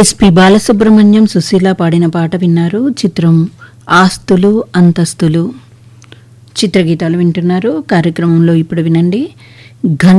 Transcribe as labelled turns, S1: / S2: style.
S1: SP Balasubrahmanyam Susheela పాడిన పాట విన్నారు. చిత్రం ఆస్తులు అంతస్తులు. చిత్రగీతాలు వింటున్నారు. కార్యక్రమంలో ఇప్పుడు వినండి.